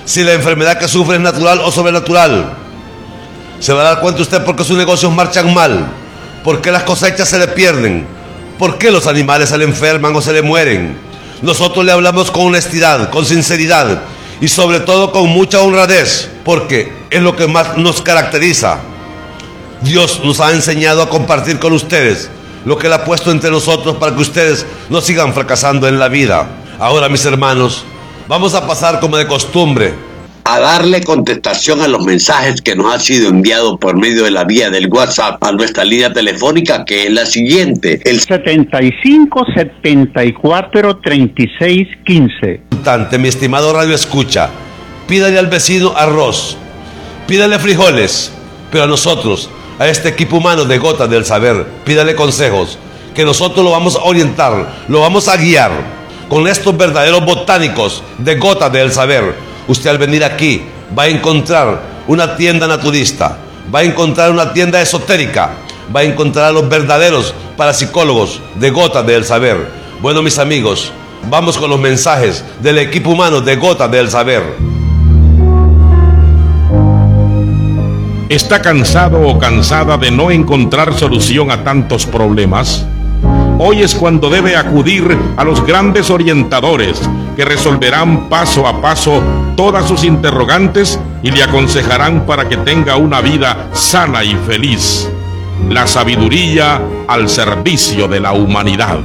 si la enfermedad que sufre es natural o sobrenatural. Se va a dar cuenta usted por qué sus negocios marchan mal, por qué las cosechas se le pierden, por qué los animales se le enferman o se le mueren. Nosotros le hablamos con honestidad, con sinceridad y sobre todo con mucha honradez, porque es lo que más nos caracteriza. Dios nos ha enseñado a compartir con ustedes lo que Él ha puesto entre nosotros para que ustedes no sigan fracasando en la vida. Ahora, mis hermanos, vamos a pasar como de costumbre a darle contestación a los mensajes que nos han sido enviados por medio de la vía del WhatsApp a nuestra línea telefónica, que es la siguiente: el 75 74 36 15. Mi estimado radio escucha, pídale al vecino arroz, pídale frijoles, pero a nosotros, a este equipo humano de Gotas del Saber, pídale consejos, que nosotros lo vamos a orientar, lo vamos a guiar con estos verdaderos botánicos de Gotas del Saber. Usted al venir aquí va a encontrar una tienda naturista, va a encontrar una tienda esotérica, va a encontrar a los verdaderos parapsicólogos de Gotas del Saber. Bueno, mis amigos, vamos con los mensajes del equipo humano de Gotas del Saber. ¿Está cansado o cansada de no encontrar solución a tantos problemas? Hoy es cuando debe acudir a los grandes orientadores que resolverán paso a paso todas sus interrogantes y le aconsejarán para que tenga una vida sana y feliz. La sabiduría al servicio de la humanidad.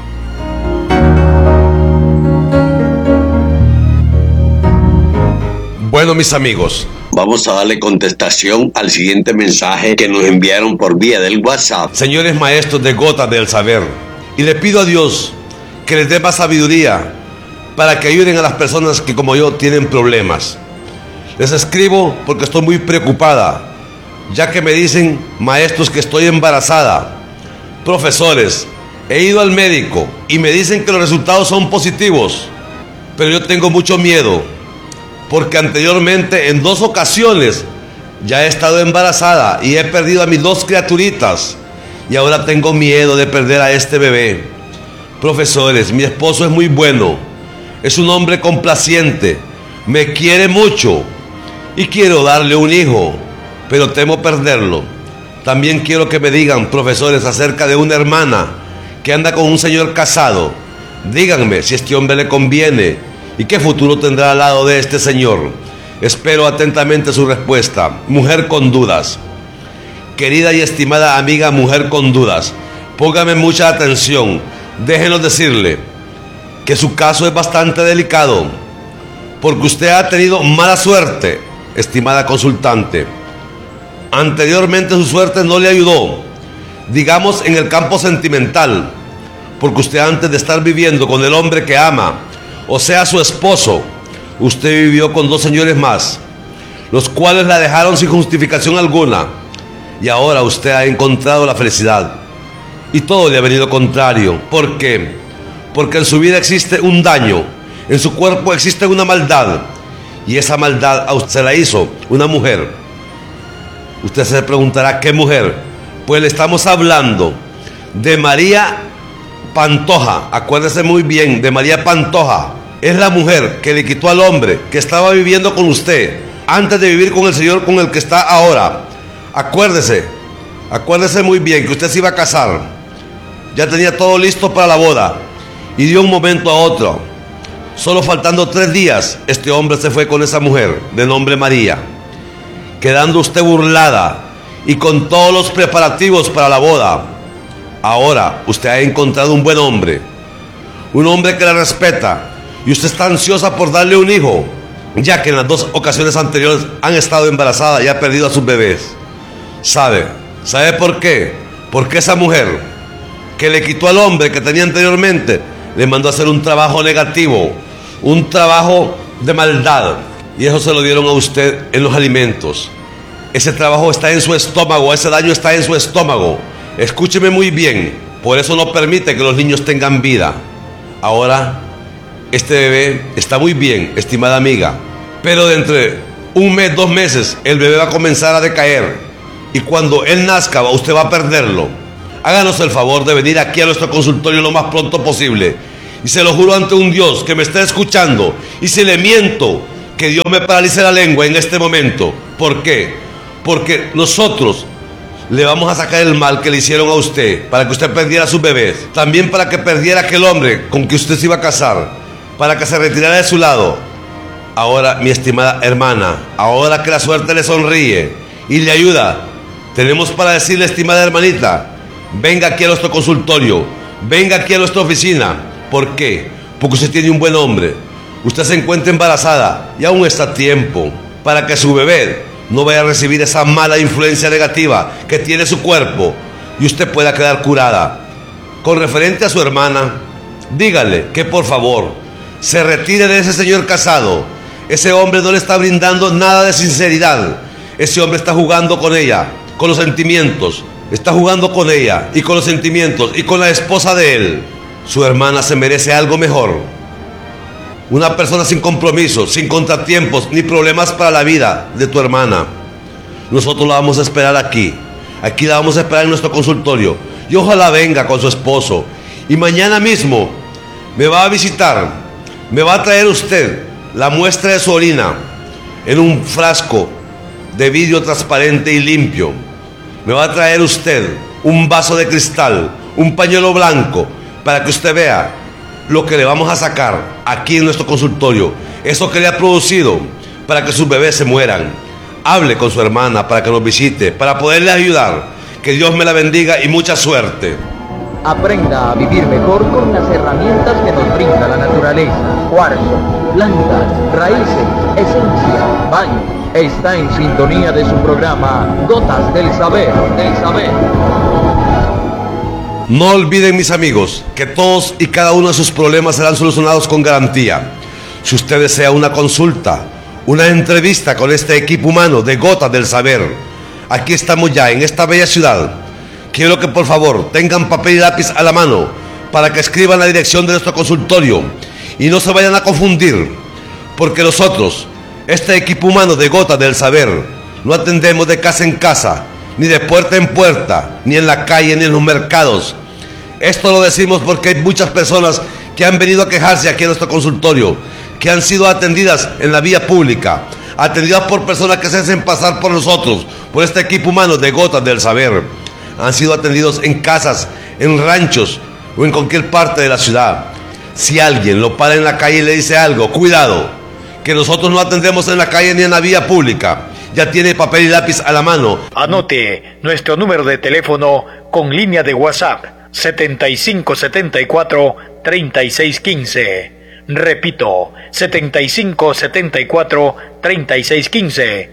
Bueno, mis amigos, vamos a darle contestación al siguiente mensaje que nos enviaron por vía del WhatsApp. Señores maestros de Gotas del Saber, y le pido a Dios que les dé más sabiduría para que ayuden a las personas que como yo tienen problemas. Les escribo porque estoy muy preocupada, ya que me dicen maestros que estoy embarazada, profesores, he ido al médico y me dicen que los resultados son positivos, pero yo tengo mucho miedo, porque anteriormente en 2 ocasiones ya he estado embarazada y he perdido a mis 2 criaturitas y ahora tengo miedo de perder a este bebé. Profesores, mi esposo es muy bueno, es un hombre complaciente, me quiere mucho y quiero darle un hijo, pero temo perderlo. También quiero que me digan, profesores, acerca de una hermana que anda con un señor casado. Díganme si este hombre le conviene y qué futuro tendrá al lado de este señor. Espero atentamente su respuesta. Mujer con dudas. Querida y estimada amiga mujer con dudas, póngame mucha atención. Déjenos decirle que su caso es bastante delicado, porque usted ha tenido mala suerte, estimada consultante. Anteriormente su suerte no le ayudó, digamos en el campo sentimental, porque usted antes de estar viviendo con el hombre que ama, o sea su esposo, usted vivió con 2 señores más, los cuales la dejaron sin justificación alguna, y ahora usted ha encontrado la felicidad, y todo le ha venido contrario. ¿Por qué? Porque en su vida existe un daño, en su cuerpo existe una maldad, y esa maldad a usted se la hizo una mujer. Usted se preguntará, ¿qué mujer? Pues le estamos hablando de María Pantoja. Acuérdese muy bien de María Pantoja. Es la mujer que le quitó al hombre que estaba viviendo con usted antes de vivir con el señor con el que está ahora. Acuérdese muy bien que usted se iba a casar, ya tenía todo listo para la boda, y de un momento a otro, solo faltando 3 días, este hombre se fue con esa mujer de nombre María, quedando usted burlada y con todos los preparativos para la boda. Ahora usted ha encontrado un buen hombre, un hombre que la respeta, y usted está ansiosa por darle un hijo, ya que en las 2 ocasiones anteriores han estado embarazadas y ha perdido a sus bebés. ¿Sabe por qué? Porque esa mujer que le quitó al hombre que tenía anteriormente, le mandó a hacer un trabajo negativo, un trabajo de maldad, y eso se lo dieron a usted en los alimentos. Ese trabajo está en su estómago, ese daño está en su estómago. Escúcheme muy bien, por eso no permite que los niños tengan vida. Ahora, este bebé está muy bien, estimada amiga, pero de entre 1 mes, 2 meses, el bebé va a comenzar a decaer. Y cuando él nazca, usted va a perderlo. Háganos el favor de venir aquí a nuestro consultorio lo más pronto posible. Y se lo juro ante un Dios que me está escuchando. Y si le miento, que Dios me paralice la lengua en este momento. ¿Por qué? Porque nosotros le vamos a sacar el mal que le hicieron a usted, para que usted perdiera a sus bebés, también para que perdiera aquel hombre con que usted se iba a casar, para que se retirara de su lado. Ahora, mi estimada hermana, ahora que la suerte le sonríe y le ayuda, tenemos para decirle, estimada hermanita, venga aquí a nuestro consultorio, venga aquí a nuestra oficina. ¿Por qué? Porque usted tiene un buen hombre, usted se encuentra embarazada y aún está a tiempo para que su bebé no vaya a recibir esa mala influencia negativa que tiene su cuerpo y usted pueda quedar curada. Con referente a su hermana, dígale que por favor se retire de ese señor casado. Ese hombre no le está brindando nada de sinceridad. Ese hombre está jugando con ella, con los sentimientos. Está jugando con ella y con los sentimientos y con la esposa de él. Su hermana se merece algo mejor. Una persona sin compromisos, sin contratiempos ni problemas para la vida de tu hermana. Nosotros la vamos a esperar aquí. Aquí la vamos a esperar en nuestro consultorio. Y ojalá venga con su esposo. Y mañana mismo me va a visitar. Me va a traer usted la muestra de su orina en un frasco de vidrio transparente y limpio. Me va a traer usted un vaso de cristal, un pañuelo blanco, para que usted vea lo que le vamos a sacar aquí en nuestro consultorio, eso que le ha producido para que sus bebés se mueran. Hable con su hermana para que nos visite, para poderle ayudar. Que Dios me la bendiga y mucha suerte. Aprenda a vivir mejor con las herramientas que nos brinda la naturaleza. Cuarzo, plantas, raíces, esencia, baño. Está en sintonía de su programa Gotas del Saber, No olviden, mis amigos, que todos y cada uno de sus problemas serán solucionados con garantía. Si usted desea una consulta, una entrevista con este equipo humano de Gotas del Saber, aquí estamos ya en esta bella ciudad. Quiero que por favor tengan papel y lápiz a la mano para que escriban la dirección de nuestro consultorio y no se vayan a confundir, porque nosotros, este equipo humano de Gotas del Saber, no atendemos de casa en casa, ni de puerta en puerta, ni en la calle, ni en los mercados. Esto lo decimos porque hay muchas personas que han venido a quejarse aquí en nuestro consultorio, que han sido atendidas en la vía pública, atendidas por personas que se hacen pasar por nosotros, por este equipo humano de Gotas del Saber. Han sido atendidos en casas, en ranchos o en cualquier parte de la ciudad. Si alguien lo para en la calle y le dice algo, cuidado, que nosotros no atendemos en la calle ni en la vía pública. Ya tiene papel y lápiz a la mano. Anote nuestro número de teléfono con línea de WhatsApp 7574-3615. Repito, 7574-3615.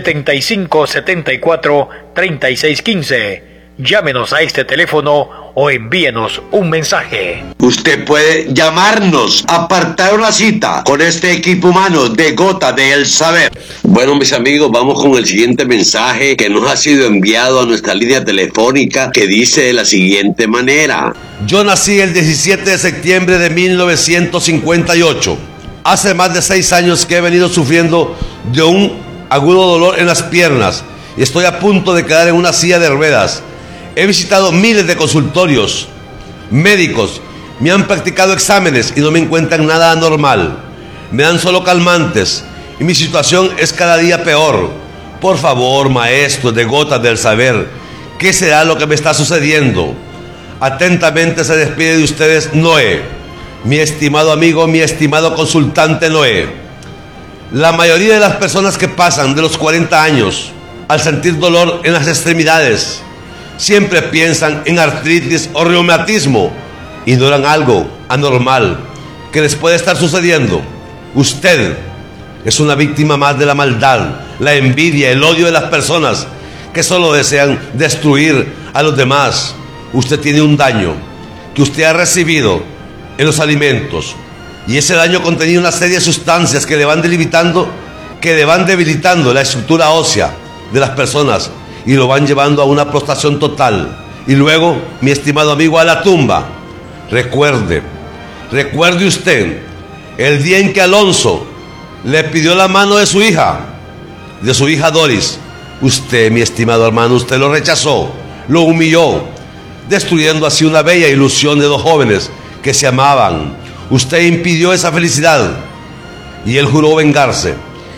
7574-3615. Llámenos a este teléfono o envíenos un mensaje. Usted puede llamarnos, apartar una cita con este equipo humano de Gotas del Saber. Bueno, mis amigos, vamos con el siguiente mensaje que nos ha sido enviado a nuestra línea telefónica, que dice de la siguiente manera. Yo nací el 17 de septiembre de 1958. Hace más de 6 años que he venido sufriendo de un agudo dolor en las piernas y estoy a punto de quedar en una silla de ruedas. He visitado miles de consultorios médicos, me han practicado exámenes y no me encuentran nada anormal. Me dan solo calmantes y mi situación es cada día peor. Por favor, maestros de Gotas del Saber, ¿qué será lo que me está sucediendo? Atentamente se despide de ustedes Noé, mi estimado amigo, mi estimado consultante Noé. La mayoría de las personas que pasan de los 40 años al sentir dolor en las extremidades siempre piensan en artritis o reumatismo, ignoran algo anormal que les puede estar sucediendo. Usted es una víctima más de la maldad, la envidia, el odio de las personas que solo desean destruir a los demás. Usted tiene un daño que usted ha recibido en los alimentos y ese daño contenía una serie de sustancias que le van debilitando la estructura ósea de las personas y lo van llevando a una prostración total y luego, mi estimado amigo, a la tumba. Recuerde usted el día en que Alonso le pidió la mano de su hija Doris. Usted, mi estimado hermano, usted lo rechazó, lo humilló, destruyendo así una bella ilusión de dos jóvenes que se amaban. Usted impidió esa felicidad y él juró vengarse.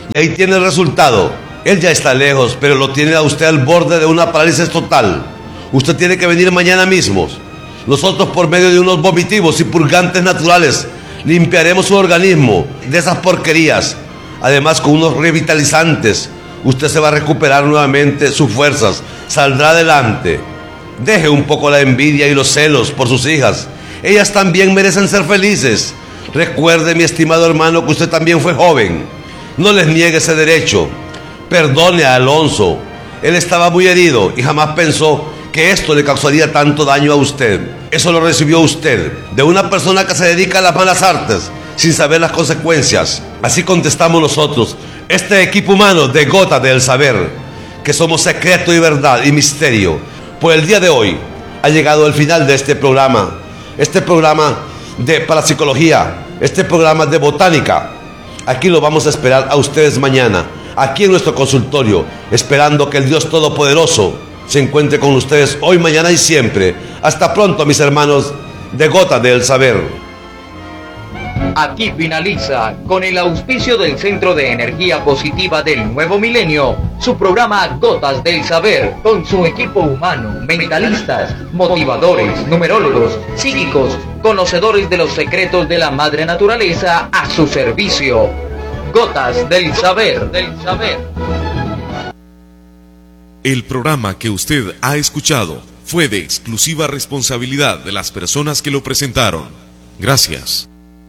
Y ahí tiene el resultado. Él ya está lejos, pero lo tiene a usted al borde de una parálisis total. Usted tiene que venir mañana mismo. Nosotros, por medio de unos vomitivos y purgantes naturales, limpiaremos su organismo de esas porquerías. Además, con unos revitalizantes, usted se va a recuperar nuevamente sus fuerzas. Saldrá adelante. Deje un poco la envidia y los celos por sus hijas. Ellas también merecen ser felices. Recuerde, mi estimado hermano, que usted también fue joven. No les niegue ese derecho. Perdone a Alonso. Él estaba muy herido y jamás pensó que esto le causaría tanto daño a usted. Eso lo recibió usted de una persona que se dedica a las malas artes sin saber las consecuencias. Así contestamos nosotros, este equipo humano de Gota del Saber, que somos secreto y verdad y misterio. Pues el día de hoy ha llegado el final de este programa de parapsicología, este programa de botánica. Aquí lo vamos a esperar a ustedes mañana, aquí en nuestro consultorio, esperando que el Dios Todopoderoso se encuentre con ustedes hoy, mañana y siempre. Hasta pronto, mis hermanos de Gota del Saber. Aquí finaliza, con el auspicio del Centro de Energía Positiva del Nuevo Milenio, su programa Gotas del Saber, con su equipo humano, mentalistas, motivadores, numerólogos, psíquicos, conocedores de los secretos de la Madre Naturaleza a su servicio. Gotas del Saber. El programa que usted ha escuchado fue de exclusiva responsabilidad de las personas que lo presentaron. Gracias.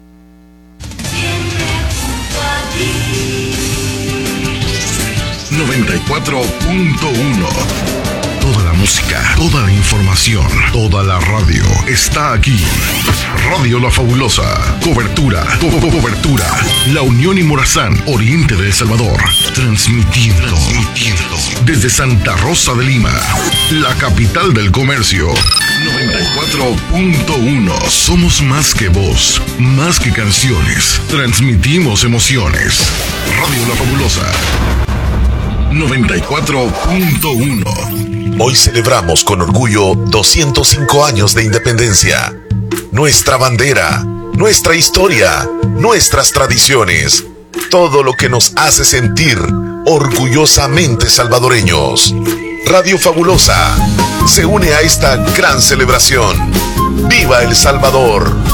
94.1. Toda la música, toda la información, toda la radio está aquí. Radio La Fabulosa. Cobertura. La Unión y Morazán, Oriente de El Salvador. Transmitiendo desde Santa Rosa de Lima, la capital del comercio. 94.1. Somos más que voz, más que canciones. Transmitimos emociones. Radio La Fabulosa. 94.1. Hoy celebramos con orgullo 205 años de independencia. Nuestra bandera, nuestra historia, nuestras tradiciones, todo lo que nos hace sentir orgullosamente salvadoreños. Radio Fabulosa se une a esta gran celebración. ¡Viva El Salvador!